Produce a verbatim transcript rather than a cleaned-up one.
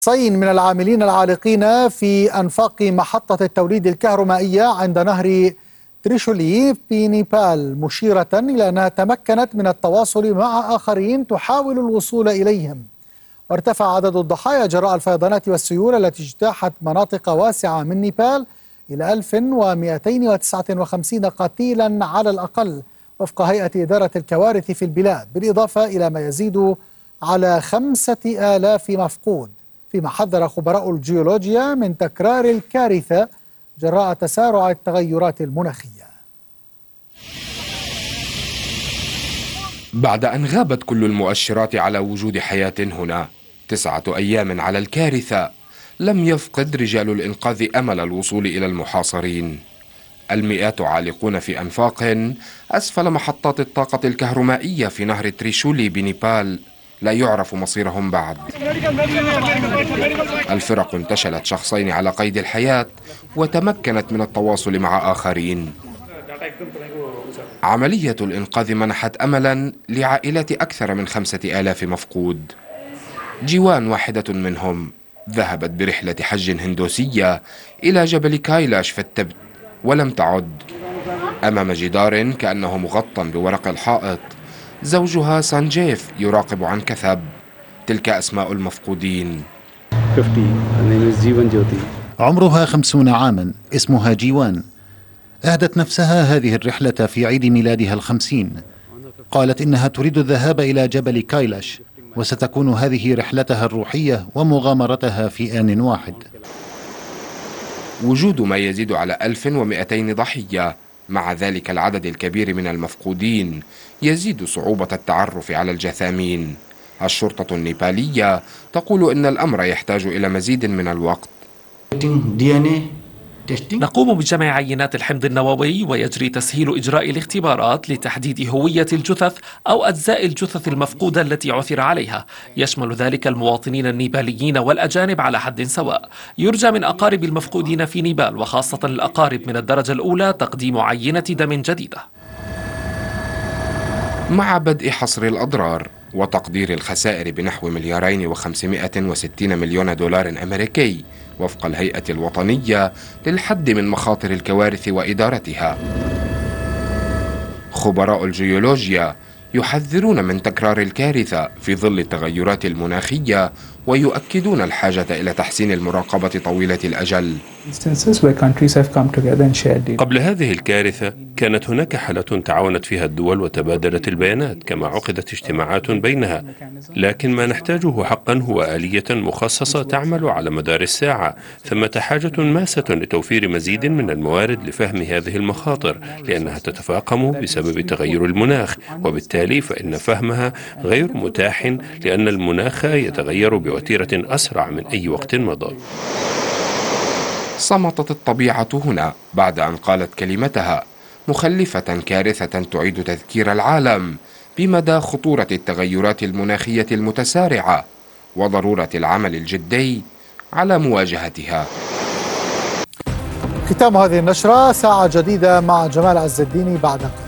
صين من العاملين العالقين في أنفاق محطة التوليد الكهرومائية عند نهر تريشولي في نيبال، مشيرة إلى أنها تمكنت من التواصل مع آخرين تحاول الوصول إليهم. وارتفع عدد الضحايا جراء الفيضانات والسيول التي اجتاحت مناطق واسعة من نيبال إلى ألف ومئتين وتسعة وخمسين قتيلا على الأقل، وفق هيئة إدارة الكوارث في البلاد، بالإضافة إلى ما يزيد على خمسة آلاف مفقود، فيما حذر خبراء الجيولوجيا من تكرار الكارثة جراء تسارع التغيرات المناخية. بعد أن غابت كل المؤشرات على وجود حياة هنا تسعة أيام على الكارثة، لم يفقد رجال الإنقاذ أمل الوصول إلى المحاصرين. المئات عالقون في أنفاق أسفل محطات الطاقة الكهرومائية في نهر تريشولي بنيبال، لا يعرف مصيرهم بعد. الفرق انتشلت شخصين على قيد الحياة وتمكنت من التواصل مع آخرين. عملية الإنقاذ منحت أملا لعائلات أكثر من خمسة آلاف مفقود. جيوان واحدة منهم ذهبت برحلة حج هندوسية إلى جبل كايلاش في التبت ولم تعد. أمام جدار كأنه مغطى بورق الحائط زوجها سانجيف يراقب عن كثب. تلك أسماء المفقودين. عمرها خمسون عاما، اسمها جيوان. أهدت نفسها هذه الرحلة في عيد ميلادها الخمسين. قالت إنها تريد الذهاب إلى جبل كايلاش، وستكون هذه رحلتها الروحية ومغامرتها في آن واحد. وجود ما يزيد على ألف ومئتين ضحية مع ذلك العدد الكبير من المفقودين يزيد صعوبة التعرف على الجثامين. الشرطة النيبالية تقول إن الأمر يحتاج إلى مزيد من الوقت. نقوم بجمع عينات الحمض النووي، ويجري تسهيل إجراء الاختبارات لتحديد هوية الجثث أو أجزاء الجثث المفقودة التي عثر عليها. يشمل ذلك المواطنين النيباليين والأجانب على حد سواء. يرجى من أقارب المفقودين في نيبال، وخاصة الأقارب من الدرجة الأولى، تقديم عينة دم جديدة. مع بدء حصر الأضرار وتقدير الخسائر بنحو مليارين وخمسمائة وستين مليون دولار أمريكي وفق الهيئة الوطنية للحد من مخاطر الكوارث وإدارتها، خبراء الجيولوجيا يحذرون من تكرار الكارثة في ظل التغيرات المناخية، ويؤكدون الحاجة إلى تحسين المراقبة طويلة الأجل. قبل هذه الكارثة كانت هناك حالة تعاونت فيها الدول وتبادلت البيانات، كما عقدت اجتماعات بينها، لكن ما نحتاجه حقا هو آلية مخصصة تعمل على مدار الساعة. ثمة حاجة ماسة لتوفير مزيد من الموارد لفهم هذه المخاطر، لأنها تتفاقم بسبب تغير المناخ، وبالتالي فإن فهمها غير متاح، لأن المناخ يتغير بوتيرة أسرع من أي وقت مضى. صمتت الطبيعة هنا بعد أن قالت كلمتها، مخلفة كارثة تعيد تذكير العالم بمدى خطورة التغيرات المناخية المتسارعة وضرورة العمل الجدي على مواجهتها. ختام هذه النشرة، ساعة جديدة مع جمال عز الدين بعد